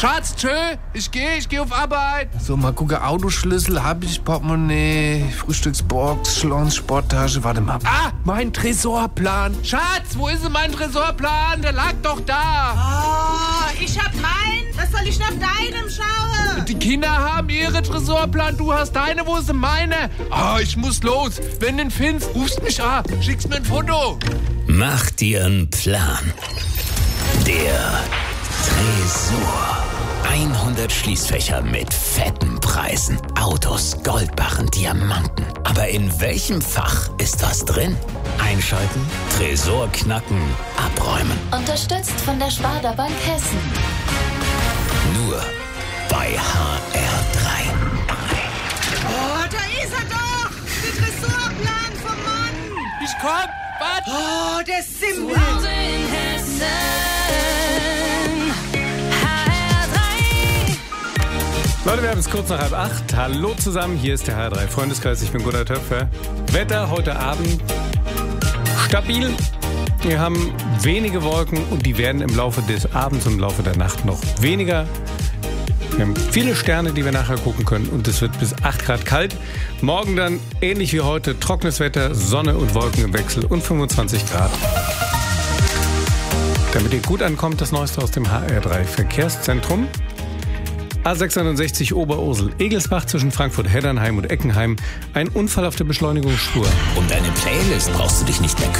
Schatz, tschö, ich geh auf Arbeit. So, mal gucken, Autoschlüssel hab ich, Portemonnaie, Frühstücksbox, Schlons, Sporttasche, warte mal. Ah, mein Tresorplan. Schatz, wo ist denn mein Tresorplan? Der lag doch da. Oh, ich hab meinen. Was soll ich nach deinem schauen? Die Kinder haben ihre Tresorplan, du hast deine, wo ist denn meine? Ah, ich muss los. Wenn du ihn findest, rufst mich an, schickst mir ein Foto. Mach dir einen Plan. Der Tresor. 100 Schließfächer mit fetten Preisen. Autos, Goldbarren, Diamanten. Aber in welchem Fach ist was drin? Einschalten, Tresor knacken, abräumen. Unterstützt von der Sparda Bank Hessen. Nur bei HR3. Oh, da ist er doch. Der Tresorplan vom Mann. Ich komm, was? Oh, der Simbel. in Hessen. Leute, wir haben es kurz nach 7:30. Hallo zusammen, hier ist der HR3 Freundeskreis. Ich bin Gunnar Töpfer. Wetter heute Abend stabil. Wir haben wenige Wolken und die werden im Laufe des Abends und im Laufe der Nacht noch weniger. Wir haben viele Sterne, die wir nachher gucken können und es wird bis 8 Grad kalt. Morgen dann ähnlich wie heute trockenes Wetter, Sonne und Wolken im Wechsel und 25 Grad. Damit ihr gut ankommt, das Neueste aus dem HR3 Verkehrszentrum. A661 Oberursel, Egelsbach zwischen Frankfurt-Heddernheim und Eckenheim. Ein Unfall auf der Beschleunigungsspur. Um deine Playlist brauchst du dich nicht mehr kümmern.